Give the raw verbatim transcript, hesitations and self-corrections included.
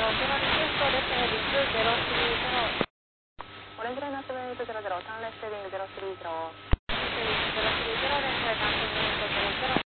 オレンジラインナットウェイトゼロゼロ、サンライフセービングゼロスリーゼロ。 ゼロスリーゼロです。単身の運航ゼロゼロ。